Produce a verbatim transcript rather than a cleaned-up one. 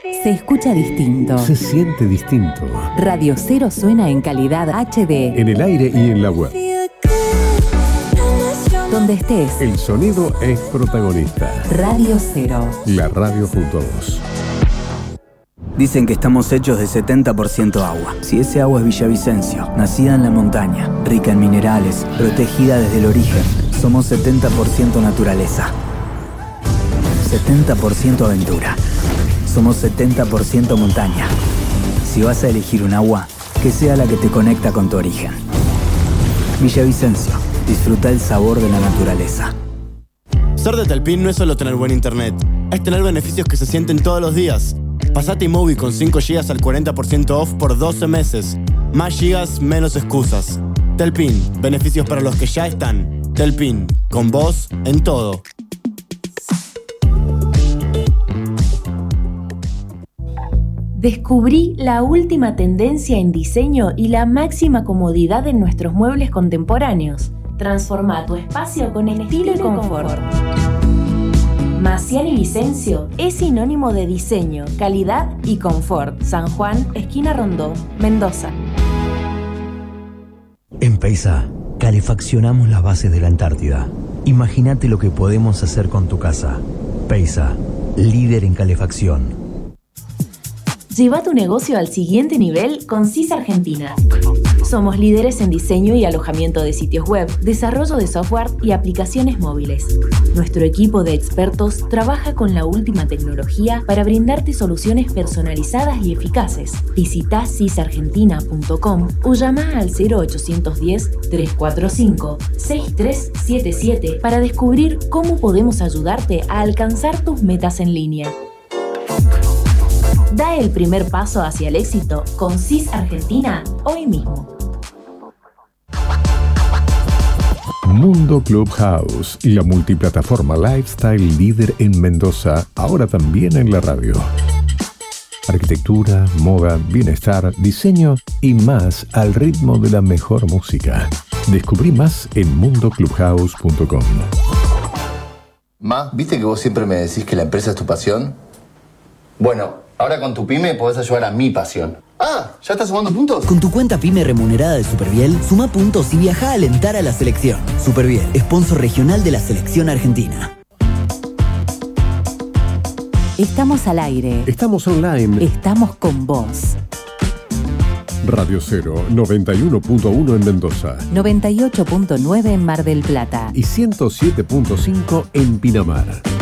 Se escucha distinto. Se siente distinto. Radio Cero suena en calidad H D. En el aire y en la web. Donde estés. El sonido es protagonista. Radio Cero. La radio junto a vos. Dicen que estamos hechos de setenta por ciento agua. Si ese agua es Villavicencio, nacida en la montaña, rica en minerales, protegida desde el origen, somos setenta por ciento naturaleza. setenta por ciento aventura. Somos setenta por ciento montaña. Si vas a elegir un agua, que sea la que te conecta con tu origen. Villavicencio, disfruta el sabor de la naturaleza. Ser de Telpin no es solo tener buen internet, es tener beneficios que se sienten todos los días. Pasate iMovie con cinco gigas al cuarenta por ciento off por doce meses. Más gigas, menos excusas. Telpin, beneficios para los que ya están. Telpin, con vos en todo. Descubrí la última tendencia en diseño y la máxima comodidad en nuestros muebles contemporáneos. Transforma tu espacio con estilo y confort. Maciel y Vicencio es sinónimo de diseño, calidad y confort. San Juan, esquina Rondó, Mendoza. En Peisa, calefaccionamos las bases de la Antártida. Imagínate lo que podemos hacer con tu casa. Peisa, líder en calefacción. Lleva tu negocio al siguiente nivel con C I S Argentina. Somos líderes en diseño y alojamiento de sitios web, desarrollo de software y aplicaciones móviles. Nuestro equipo de expertos trabaja con la última tecnología para brindarte soluciones personalizadas y eficaces. Visita cisargentina punto com o llama al cero ochocientos diez, trescientos cuarenta y cinco, sesenta y tres setenta y siete para descubrir cómo podemos ayudarte a alcanzar tus metas en línea. Da el primer paso hacia el éxito con C I S Argentina hoy mismo. Mundo Clubhouse, la multiplataforma lifestyle líder en Mendoza, ahora también en la radio. Arquitectura, moda, bienestar, diseño y más al ritmo de la mejor música. Descubrí más en mundo clubhouse punto com. Ma, ¿viste que vos siempre me decís que la empresa es tu pasión? Bueno, ahora con tu pyme podés ayudar a mi pasión. Ah, ¿ya estás sumando puntos? Con tu cuenta pyme remunerada de Superviel, suma puntos y viaja a alentar a la selección. Superviel, sponsor regional de la selección argentina. Estamos al aire. Estamos online. Estamos con vos. Radio Cero, noventa y uno punto uno en Mendoza. noventa y ocho punto nueve en Mar del Plata. Y ciento siete punto cinco en Pinamar.